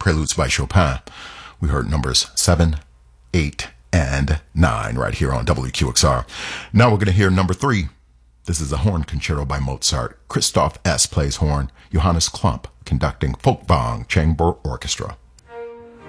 Preludes by Chopin. We heard numbers 7, 8, and 9 right here on WQXR. Now we're going to hear number 3. This is a horn concerto by Mozart. Christoph S. plays horn. Johannes Klump conducting Folkwang Chamber Orchestra.